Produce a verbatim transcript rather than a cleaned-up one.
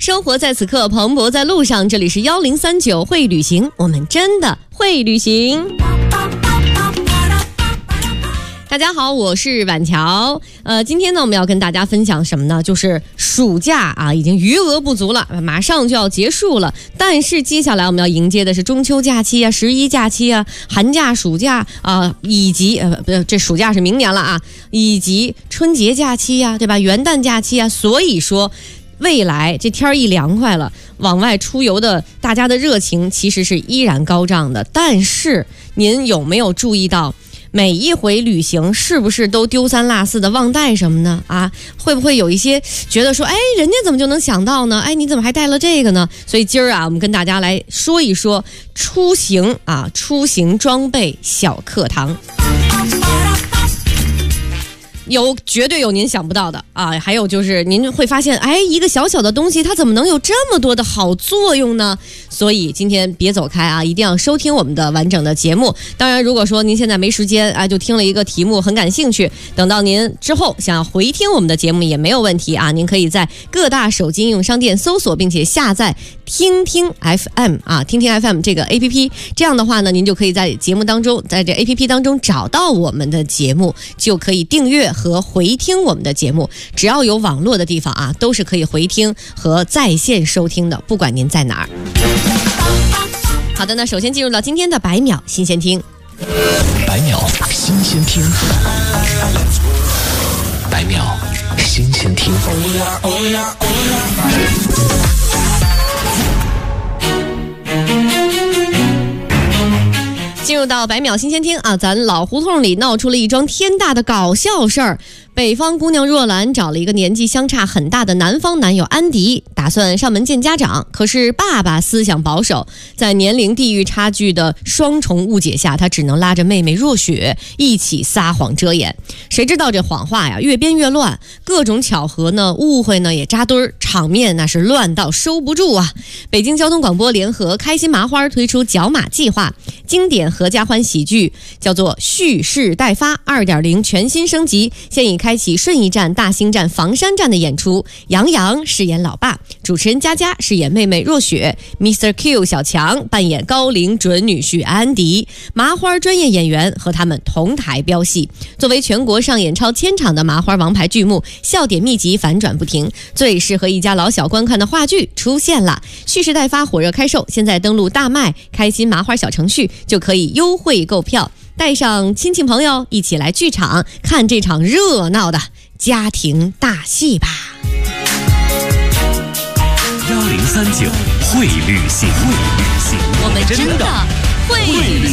生活在此刻，蓬勃在路上。这里是一零三九会旅行，我们真的会旅行。大家好，我是婉乔。呃，今天呢，我们要跟大家分享什么呢？就是暑假啊，已经余额不足了，马上就要结束了。但是接下来我们要迎接的是中秋假期啊、十一假期啊、寒假、暑假啊、呃，以及呃，不，这暑假是明年了啊，以及春节假期啊，对吧？元旦假期啊，所以说。未来这天一凉快了，往外出游的大家的热情其实是依然高涨的。但是您有没有注意到，每一回旅行是不是都丢三落四的忘带什么呢？啊，会不会有一些觉得说，哎，人家怎么就能想到呢？哎，你怎么还带了这个呢？所以今儿啊，我们跟大家来说一说出行啊，出行装备小课堂。有绝对有您想不到的啊，还有就是您会发现，哎，一个小小的东西它怎么能有这么多的好作用呢？所以今天别走开啊，一定要收听我们的完整的节目。当然如果说您现在没时间啊，就听了一个题目很感兴趣，等到您之后想要回听我们的节目也没有问题啊，您可以在各大手机应用商店搜索并且下载听听 F M 啊，听听 F M 这个 A P P， 这样的话呢，您就可以在节目当中，在这 A P P 当中找到我们的节目，就可以订阅和回听我们的节目。只要有网络的地方啊，都是可以回听和在线收听的，不管您在哪儿。好的，那首先进入到今天的百秒新鲜听。 百秒新鲜听，百秒新鲜听。 进入到百秒新鲜听啊，咱老胡同里闹出了一桩天大的搞笑事儿。北方姑娘若兰找了一个年纪相差很大的南方男友安迪，打算上门见家长。可是爸爸思想保守，在年龄地域差距的双重误解下，他只能拉着妹妹若雪一起撒谎遮掩。谁知道这谎话呀越编越乱，各种巧合呢，误会呢也扎堆儿，场面那是乱到收不住啊！北京交通广播联合开心麻花推出角马计划，经典合家欢喜剧叫做蓄势待发 二点零 全新升级，现已开启顺义站、大兴站、房山站的演出。杨洋饰演老爸，主持人佳佳饰演妹妹若雪， Mister Q 小强扮演高龄准女婿安迪，麻花专业演员和他们同台飙戏。作为全国上演超千场的麻花王牌剧目，笑点密集，反转不停，最适合一家老小观看的话剧出现了。蓄势待发火热开售，现在登录大麦开心麻花小程序就可以优惠购票，带上亲戚朋友一起来剧场看这场热闹的家庭大戏吧。 一零三九会旅行，会旅行， 我们真的会旅